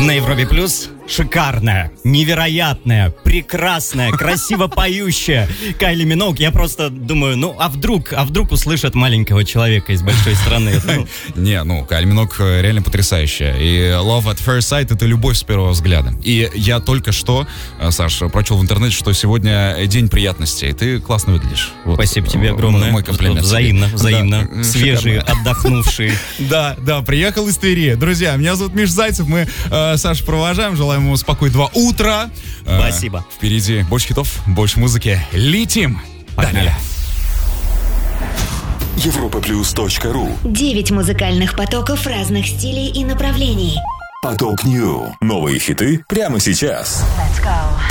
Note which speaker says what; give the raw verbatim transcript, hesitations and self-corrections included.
Speaker 1: На Европе Плюс шикарная, невероятная, прекрасная, красиво поющая Кайли Миноуг. Я просто думаю, ну а вдруг, а вдруг услышат маленького человека из большой страны? Ну.
Speaker 2: Не, ну, Кайли Миноуг реально потрясающая. И Love at First Sight — это любовь с первого взгляда. И я только что, Саш, прочел в интернете, что сегодня день приятностей. Ты классно выглядишь.
Speaker 1: Вот. Спасибо тебе огромное.
Speaker 2: Мой комплимент.
Speaker 1: Взаимно, взаимно.
Speaker 2: Да,
Speaker 1: свежий, отдохнувший.
Speaker 2: Да, да, приехал из Твери. Друзья, меня зовут Миша Зайцев. Мы э, Сашу провожаем. Желаем ему спокойного утра. Э,
Speaker 1: Спасибо.
Speaker 2: Впереди больше хитов, больше музыки. Летим.
Speaker 1: Погнали.
Speaker 3: европа плюс точка ру.
Speaker 4: Девять музыкальных потоков разных стилей и направлений.
Speaker 3: Поток Нью. Новые хиты прямо сейчас.
Speaker 4: Let's go.